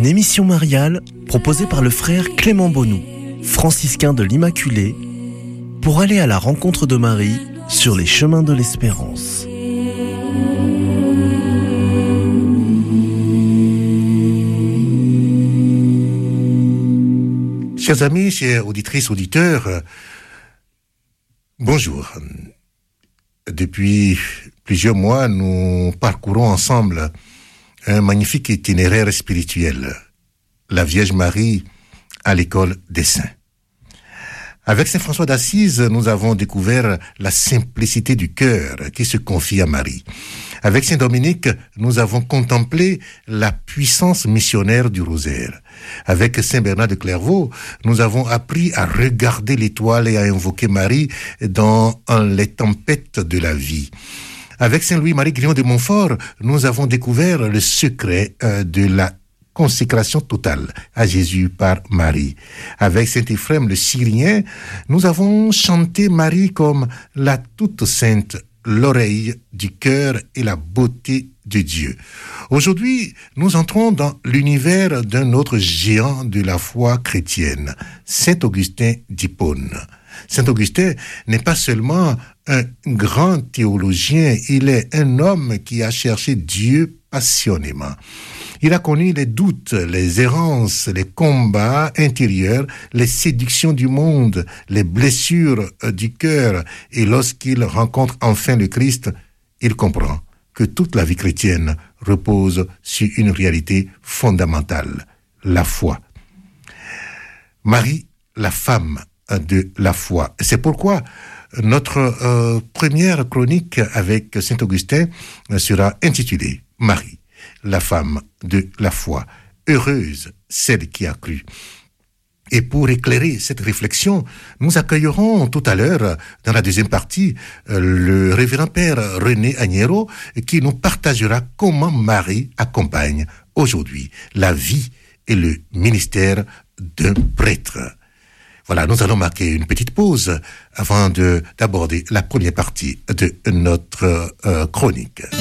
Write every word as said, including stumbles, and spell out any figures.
Une émission mariale proposée par le frère Clément Bonou, franciscain de l'Immaculée, pour aller à la rencontre de Marie sur les chemins de l'espérance. Chers amis, chères auditrices, auditeurs, bonjour. Depuis plusieurs mois, nous parcourons ensemble un magnifique itinéraire spirituel, la Vierge Marie à l'école des saints. Avec Saint François d'Assise, nous avons découvert la simplicité du cœur qui se confie à Marie. Avec Saint Dominique, nous avons contemplé la puissance missionnaire du rosaire. Avec Saint Bernard de Clairvaux, nous avons appris à regarder l'étoile et à invoquer Marie dans les tempêtes de la vie. Avec Saint Louis-Marie Grillon de Montfort, nous avons découvert le secret de la consécration totale à Jésus par Marie. Avec Saint Éphrem le Syrien, nous avons chanté Marie comme la toute sainte, l'oreille du cœur et la beauté de Dieu. Aujourd'hui, nous entrons dans l'univers d'un autre géant de la foi chrétienne, Saint Augustin d'Hippone. Saint Augustin n'est pas seulement un grand théologien, il est un homme qui a cherché Dieu passionnément. Il a connu les doutes, les errances, les combats intérieurs, les séductions du monde, les blessures du cœur. Et lorsqu'il rencontre enfin le Christ, il comprend que toute la vie chrétienne repose sur une réalité fondamentale, la foi. Marie, la femme de la foi. C'est pourquoi notre euh, première chronique avec Saint Augustin sera intitulée « Marie, la femme de la foi, heureuse celle qui a cru ». Et pour éclairer cette réflexion, nous accueillerons tout à l'heure, dans la deuxième partie, le révérend père René Agnero, qui nous partagera comment Marie accompagne aujourd'hui la vie et le ministère d'un prêtre. Voilà, nous allons marquer une petite pause avant de, d'aborder la première partie de notre euh, chronique.